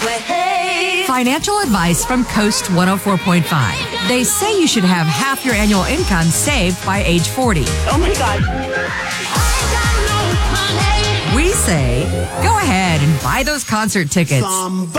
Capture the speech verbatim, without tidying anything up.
way. Financial advice from Coast one oh four point five. They say you should have half your annual income saved by age forty. Oh my God. We say, go ahead and buy those concert tickets.